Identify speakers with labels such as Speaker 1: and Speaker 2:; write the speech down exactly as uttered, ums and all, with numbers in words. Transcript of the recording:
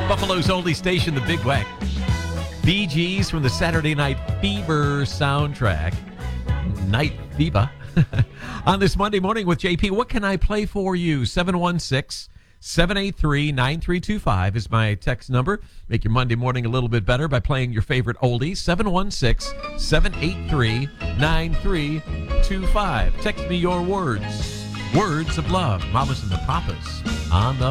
Speaker 1: Buffalo's oldie station, the Big Wack. Bee Gees from the Saturday Night Fever soundtrack. Night Fever. On this Monday morning with J P, what can I play for you? seven one six, seven eight three, nine three two five is my text number. Make your Monday morning a little bit better by playing your favorite oldies. seven one six, seven eight three, nine three two five. Text me your words. Words of love. Mamas and the Papas on the